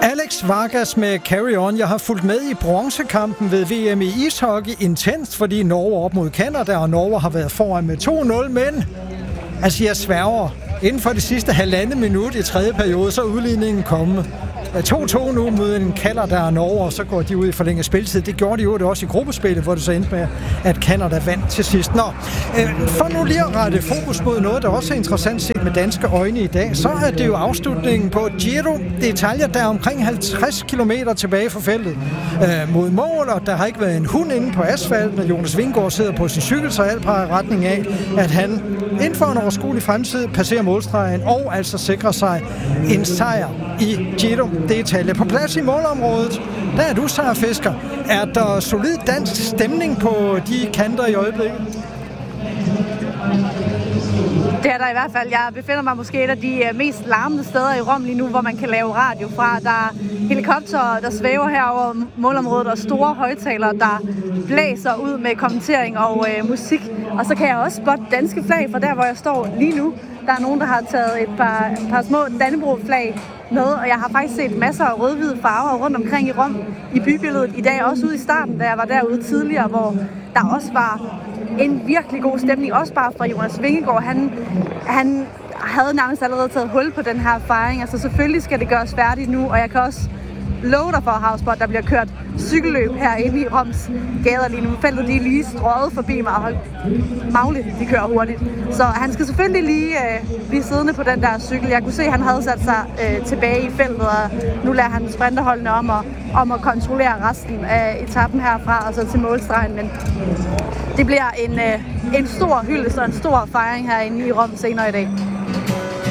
Alex Vargas med Carry On. Jeg har fulgt med i bronzekampen ved VM i ishockey intenst, fordi Norge er op mod Canada, og Norge har været foran med 2-0, men altså jeg sværger, inden for det sidste halvandet minut i tredje periode, så er udligningen kommet. 2-2 nu mod en Canada og Norge, og så går de ud i forlænget spilletid. Det gjorde de jo det også i gruppespillet, hvor det så endte med, at Canada vandt til sidst. Nå, for nu lige at rette fokus mod noget, der også er interessant set med danske øjne i dag, så er det jo afslutningen på Giro d'Italia, der er omkring 50 km tilbage fra feltet mod mål, og der har ikke været en hund inde på asfalten, og Jonas Vingegaard sidder på sin cykel, så alt peger i retning af, at han inden for en overskuelig fremtid passerer målstregen og altså sikrer sig en sejr i Giro d'Italia. På plads i målområdet, der er du, Sara Fisker. Er der solid dansk stemning på de kanter i øjeblikket? Det er der i hvert fald. Jeg befinder mig måske et af de mest larmende steder i Rom lige nu, hvor man kan lave radio fra. Der er helikoptere, der svæver her over målområdet, og store højtalere, der blæser ud med kommentering og musik. Og så kan jeg også spotte danske flag fra der, hvor jeg står lige nu. Der er nogen, der har taget et par små Dannebrog-flag med, og jeg har faktisk set masser af rød-hvide farver rundt omkring i Rom i bybilledet i dag, også ude i starten, da jeg var derude tidligere, hvor der også var en virkelig god stemning, også bare fra Jonas Vingegaard. Han havde nærmest allerede taget hul på den her fejring. Altså selvfølgelig skal det gøres færdigt nu, og jeg kan også love dig for, Havsbot, der bliver kørt cykelløb herinde i Roms gader lige nu. Feltet de er lige strøget forbi mig, og Magle, de kører hurtigt. Så han skal selvfølgelig lige blive siddende på den der cykel. Jeg kunne se, at han havde sat sig tilbage i feltet, og nu lader han sprinterholdene om at kontrollere resten af etappen herfra og så til målstregen. Men det bliver en stor hyldest og en stor fejring herinde i Rom senere i dag.